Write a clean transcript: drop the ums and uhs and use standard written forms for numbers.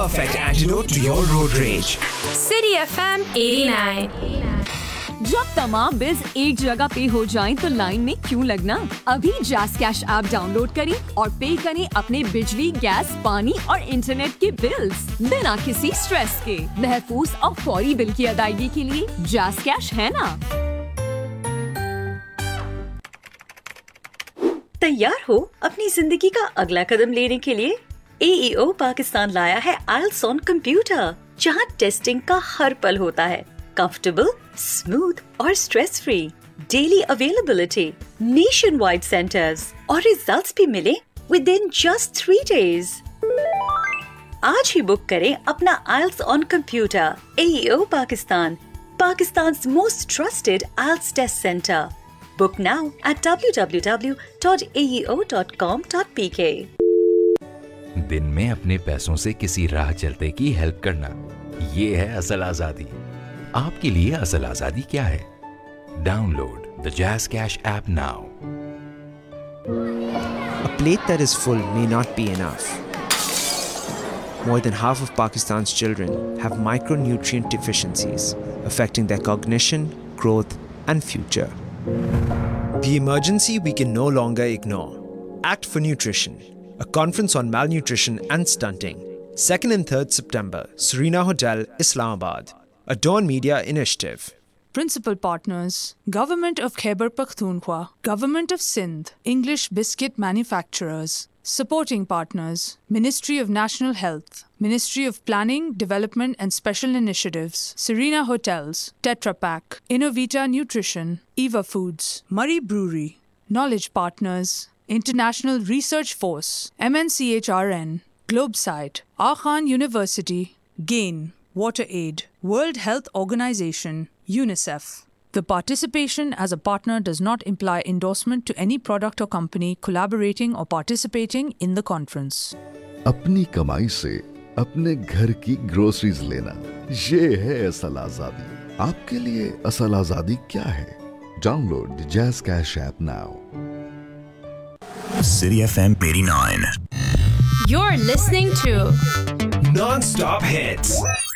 perfect antidote to your road rage. City FM 89. जब तमाम bills एक जगह पे हो जाएं तो लाइन में क्यों लगना? अभी जैज़ कैश ऐप डाउनलोड करें और पे करें अपने बिजली, गैस, पानी और इंटरनेट के बिल्स बिना किसी स्ट्रेस के। महफूज और फौरी बिल की अदायगी के लिए जैज़ कैश है ना। तैयार हो अपनी जिंदगी का अगला कदम लेने के लिए? AEO पाकिस्तान लाया है IELTS ऑन कंप्यूटर, जहां टेस्टिंग का हर पल होता है। कंफर्टेबल, स्मूथ और stress free, daily availability, nation wide centres और रिजल्ट्स भी मिले विद इन जस्ट 3 days। आज ही बुक करें अपना IELTS on computer. AEO Pakistan, पाकिस्तान's most trusted IELTS test center. Book now at www.aeo.com.pk। दिन में अपने पैसों से किसी राह चलते की हेल्प करना, ये है असल आजादी। आपके लिए असल आजादी क्या है? Download the jazz cash app now. A plate that is full may not be enough. More than half of Pakistan's children have micronutrient deficiencies, affecting their cognition, growth, and future. The emergency we can no longer ignore. Act for Nutrition, a conference on malnutrition and stunting. 2nd and 3rd September, Serena Hotel, Islamabad. A Dawn Media initiative. Principal partners: Government of Khyber Pakhtunkhwa, Government of Sindh, English Biscuit Manufacturers. Supporting partners: Ministry of National Health, Ministry of Planning, Development and Special Initiatives, Serena Hotels, Tetra Pak, Innovita Nutrition, Eva Foods, Murray Brewery. Knowledge partners: International Research Force, MNCHRN, Globesite, Akhan University, GAIN, WaterAid, World Health Organization, UNICEF. The participation as a partner does not imply endorsement to any product or company collaborating or participating in the conference. अपनी कमाई से अपने घर की groceries लेना, ये है असल आजादी। आपके लिए असल आजादी क्या है? Download the jazz cash app now. City FM 89. You're listening to Non-stop hits.